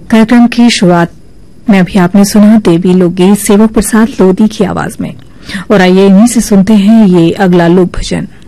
कार्यक्रम की शुरुआत में अभी आपने सुना देवी लोकगीत सेवक प्रसाद लोधी की आवाज में, और आइए इन्हीं से सुनते हैं ये अगला लोक भजन।